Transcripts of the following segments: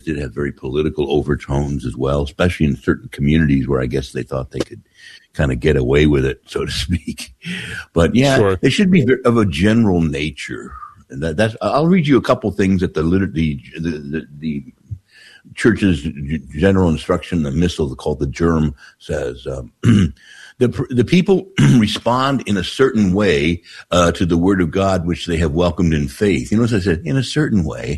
It has very political overtones as well, especially in certain communities where I guess they thought they could kind of get away with it, so to speak. But yeah, Sure. They should be of a general nature. And that's. I'll read you a couple things that the church's general instruction, the missal called the Germ, says. The people respond in a certain way to the word of God, which they have welcomed in faith. You notice I said, in a certain way.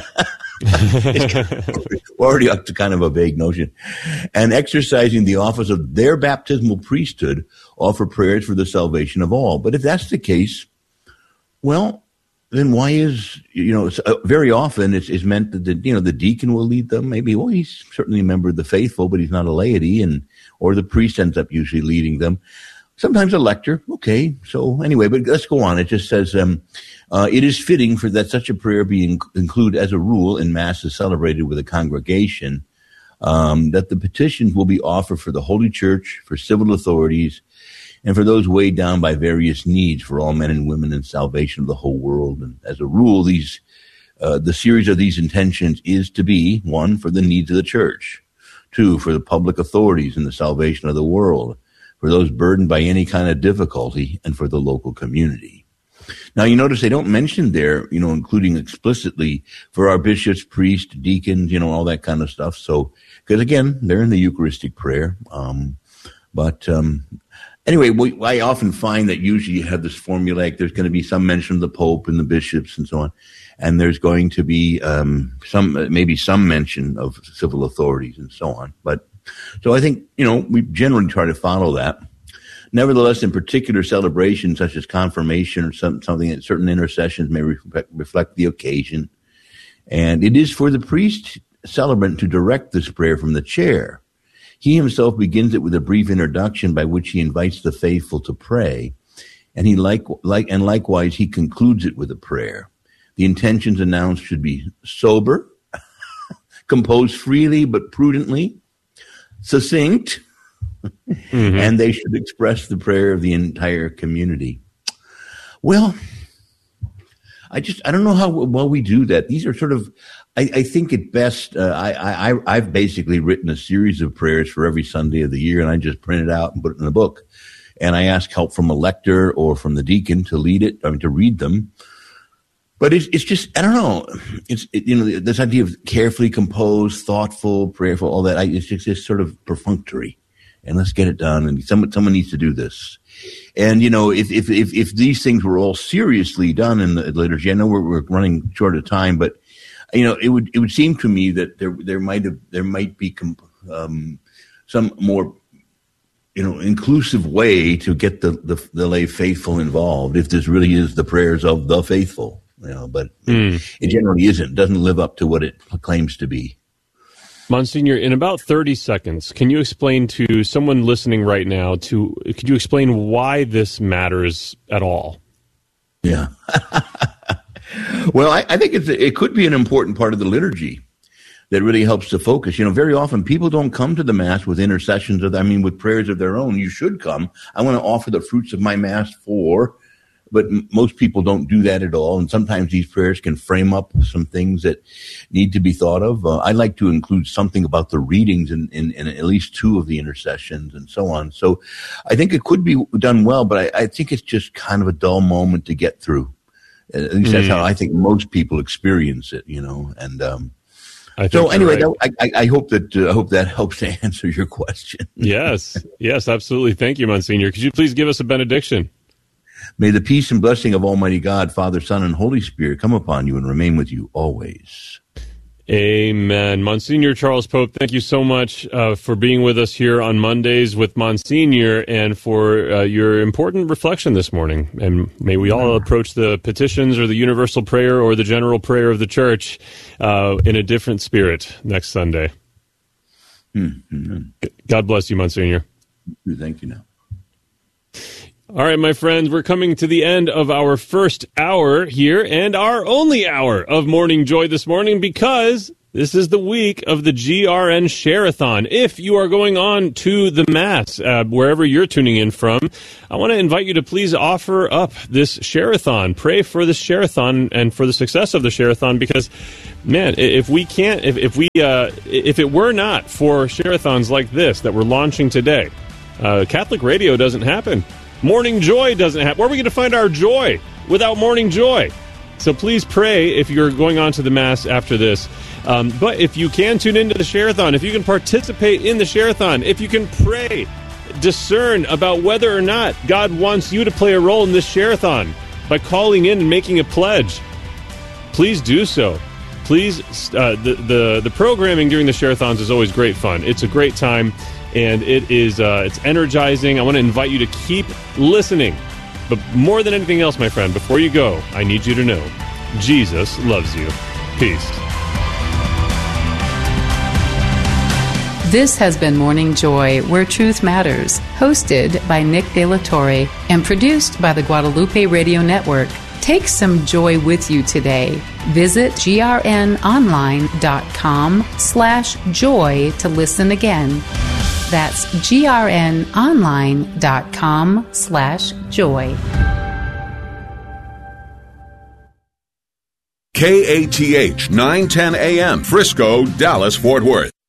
We're already up to kind of a vague notion. And exercising the office of their baptismal priesthood, offer prayers for the salvation of all. But if that's the case, well, then why is, very often it's meant that the deacon will lead them. Maybe, well, he's certainly a member of the faithful, but he's not a laity, or the priest ends up usually leading them. Sometimes a lector. Okay. So anyway, but let's go on. It just says, it is fitting for that such a prayer be included as a rule in masses celebrated with a congregation, that the petitions will be offered for the Holy Church, for civil authorities, and for those weighed down by various needs, for all men and women in salvation of the whole world. And as a rule, the series of these intentions is to be, 1, for the needs of the church, 2, for the public authorities and the salvation of the world, for those burdened by any kind of difficulty, and for the local community. Now, you notice they don't mention there, including explicitly for our bishops, priests, deacons, all that kind of stuff. So, because again, they're in the Eucharistic prayer. Anyway, I often find that usually you have this formulaic, there's going to be some mention of the Pope and the bishops and so on. And there's going to be maybe some mention of civil authorities and so on. But so I think, we generally try to follow that. Nevertheless, in particular celebrations such as confirmation or something that certain intercessions may reflect the occasion. And it is for the priest celebrant to direct this prayer from the chair. He himself begins it with a brief introduction by which he invites the faithful to pray. And likewise, he concludes it with a prayer. The intentions announced should be sober, composed freely but prudently, succinct, and they should express the prayer of the entire community. Well, I don't know how well we do that. These are sort of, I think at best, I've basically written a series of prayers for every Sunday of the year, and I just print it out and put it in a book. And I ask help from a lector or from the deacon to to read them. But it's just, I don't know. This idea of carefully composed, thoughtful, prayerful, all that, it's just sort of perfunctory. And let's get it done. And someone needs to do this. And, if these things were all seriously done in the liturgy, I know we're running short of time, but, it would seem to me that there might be some more, inclusive way to get the lay faithful involved, if this really is the prayers of the faithful, but it generally isn't. It doesn't live up to what it claims to be. Monsignor, in about 30 seconds, can you explain to someone listening right now, could you explain why this matters at all? Yeah. Well, I think it could be an important part of the liturgy that really helps to focus. Very often people don't come to the Mass with intercessions with prayers of their own. You should come. I want to offer the fruits of my Mass but most people don't do that at all. And sometimes these prayers can frame up some things that need to be thought of. I like to include something about the readings in at least 2 of the intercessions and so on. So I think it could be done well, but I think it's just kind of a dull moment to get through. At least that's how I think most people experience it, and, so anyway, right. I hope that helps to answer your question. Yes, absolutely. Thank you, Monsignor. Could you please give us a benediction? May the peace and blessing of Almighty God, Father, Son, and Holy Spirit come upon you and remain with you always. Amen. Monsignor Charles Pope, thank you so much for being with us here on Mondays with Monsignor and for your important reflection this morning. And may we all approach the petitions or the universal prayer or the general prayer of the church in a different spirit next Sunday. Mm-hmm. God bless you, Monsignor. Thank you now. All right, my friends, we're coming to the end of our first hour here and our only hour of Morning Joy this morning because This is the week of the GRN Share-a-thon. If you are going on to the Mass, wherever you're tuning in from, I want to invite you to please offer up this Share-a-thon. Pray for the Share-a-thon and for the success of the Share-a-thon, because, man, if it were not for Share-a-thons like this that we're launching today, Catholic radio doesn't happen. Morning Joy doesn't happen. Where are we going to find our joy without Morning Joy? So please pray if you're going on to the Mass after this. But if you can tune into the Share-a-thon, if you can participate in the Share-a-thon, if you can pray, discern about whether or not God wants you to play a role in this Share-a-thon by calling in and making a pledge, please do so. Please, the programming during the Share-a-thons is always great fun. It's a great time, and it's energizing. I want to invite you to keep listening. But more than anything else, my friend, before you go, I need you to know Jesus loves you. Peace. This has been Morning Joy, Where Truth Matters, hosted by Nick De La Torre and produced by the Guadalupe Radio Network. Take some joy with you today. Visit grnonline.com/joy to listen again. That's grnonline.com/joy. KATH 910 AM, Frisco, Dallas, Fort Worth.